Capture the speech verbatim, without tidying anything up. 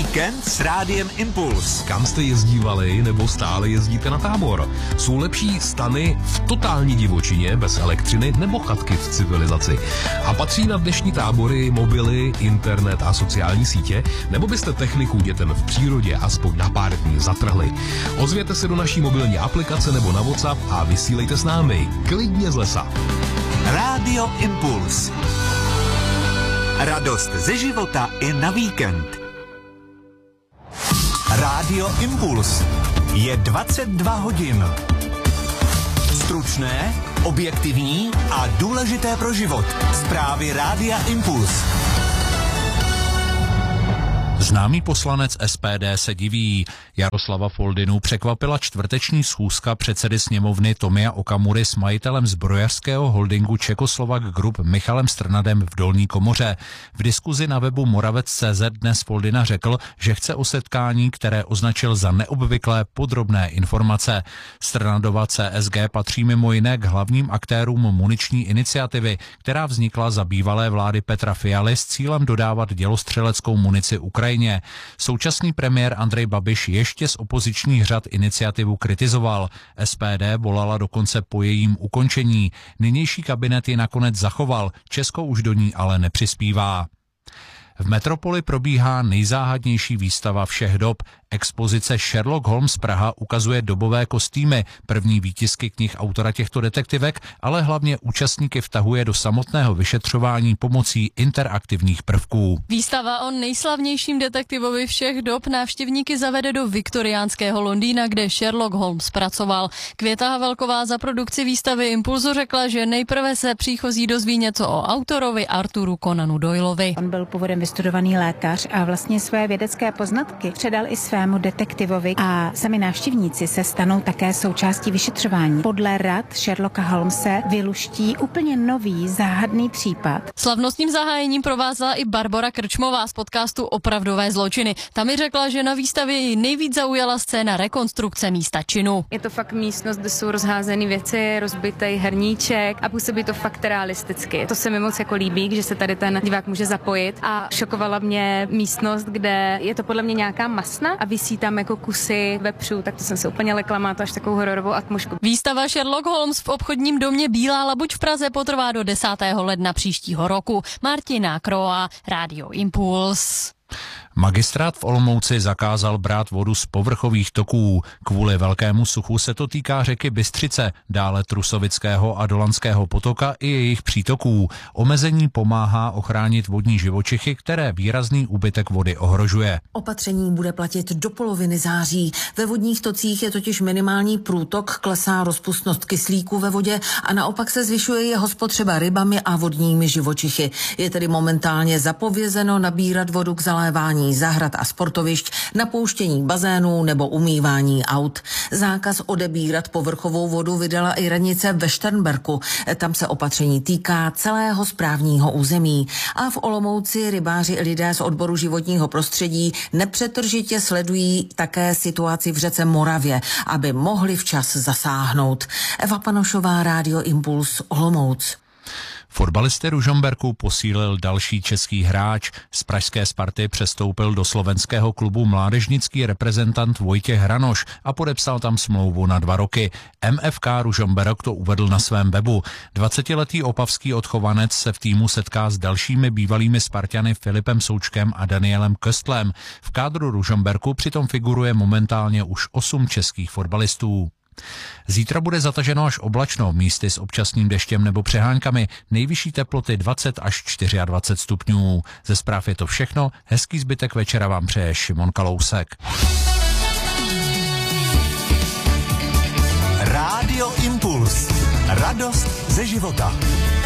Víkend s Rádiem Impuls. Kam jste jezdívali nebo stále jezdíte na tábor? Jsou lepší stany v totální divočině bez elektřiny nebo chatky v civilizaci? A patří na dnešní tábory mobily, internet a sociální sítě? Nebo byste techniku dětem v přírodě aspoň na pár dní zatrhli? Ozvěte se do naší mobilní aplikace nebo na WhatsApp a vysílejte s námi. Klidně z lesa. Rádio Impuls. Radost ze života i na víkend. Rádio Impuls. Je dvacet dva hodin. Stručné, objektivní a důležité pro život. Zprávy Rádia Impuls. Známý poslanec S P D se diví. Jaroslava Foldynu překvapila čtvrteční schůzka předsedy sněmovny Tomia Okamury s majitelem zbrojařského holdingu Czechoslovak Group Michalem Strnadem v Dolní Komoře. V diskuzi na webu Moravec tečka cé zet dnes Foldyna řekl, že chce o setkání, které označil za neobvyklé, podrobné informace. Strnadova C S G patří mimo jiné k hlavním aktérům muniční iniciativy, která vznikla za bývalé vlády Petra Fialy s cílem dodávat dělostřeleckou munici Ukrajině. Současný premiér Andrej Babiš ještě z opozičních řad iniciativu kritizoval. S P D volala dokonce po jejím ukončení. Nynější kabinet ji nakonec zachoval, Česko už do ní ale nepřispívá. V Metropoli probíhá nejzáhadnější výstava všech dob. Expozice Sherlock Holmes Praha ukazuje dobové kostýmy, první výtisky knih autora těchto detektivek, ale hlavně účastníky vtahuje do samotného vyšetřování pomocí interaktivních prvků. Výstava o nejslavnějším detektivovi všech dob návštěvníky zavede do viktoriánského Londýna, kde Sherlock Holmes pracoval. Květa Havelková za produkci výstavy Impulzu řekla, že nejprve se příchozí dozví něco o autorovi Arthuru Conanu Doyleovi. On byl původem vystudovaný lékař a vlastně své vědecké poznatky předal i svému detektivovi a sami návštěvníci se stanou také součástí vyšetřování. Podle rad Sherlocka Holmese vyluští úplně nový záhadný případ. Slavnostním zahájením provázela i Barbora Krčmová z podcastu Opravdové zločiny. Tam mi řekla, že na výstavě ji nejvíc zaujala scéna rekonstrukce místa činu. Je to fakt místnost, kde jsou rozházené věci, rozbitý herníček a působí to fakt realisticky. To se mi moc jako líbí, že se tady ten divák může zapojit a šokovala mě místnost, kde je to podle mě nějaká masna a visí tam jako kusy vepřů, tak to jsem se úplně lekla, má to až takovou hororovou atmosféru. Výstava Sherlock Holmes v obchodním domě Bílá labuť v Praze potrvá do desátého ledna příštího roku. Martina Kroa, Rádio Impuls. Magistrát v Olomouci zakázal brát vodu z povrchových toků. Kvůli velkému suchu se to týká řeky Bystřice, dále Trusovického a Dolanského potoka i jejich přítoků. Omezení pomáhá ochránit vodní živočichy, které výrazný úbytek vody ohrožuje. Opatření bude platit do poloviny září. Ve vodních tocích je totiž minimální průtok, klesá rozpustnost kyslíku ve vodě a naopak se zvyšuje jeho spotřeba rybami a vodními živočichy. Je tedy momentálně zapovězeno nabírat vodu k zalévání zahrad a sportovišť, napouštění bazénů nebo umývání aut. Zákaz odebírat povrchovou vodu vydala i radnice ve Šternberku. Tam se opatření týká celého správního území. A v Olomouci rybáři i lidé z odboru životního prostředí nepřetržitě sledují také situaci v řece Moravě, aby mohli včas zasáhnout. Eva Panošová, Rádio Impuls, Olomouc. Fotbalisty Ružomberku posílil další český hráč. Z pražské Sparty přestoupil do slovenského klubu mládežnický reprezentant Vojtěch Hranoš a podepsal tam smlouvu na dva roky. M F K Ružomberok to uvedl na svém webu. dvacetiletý opavský odchovanec se v týmu setká s dalšími bývalými Sparťany Filipem Součkem a Danielem Köstlem. V kádru Ružomberku přitom figuruje momentálně už osm českých fotbalistů. Zítra bude zataženo až oblačno, místy s občasným deštěm nebo přeháňkami, nejvyšší teploty dvacet až dvacet čtyři stupňů. Ze zpráv je to všechno, hezký zbytek večera vám přeje Šimon Kalousek. Rádio Impuls. Radost ze života.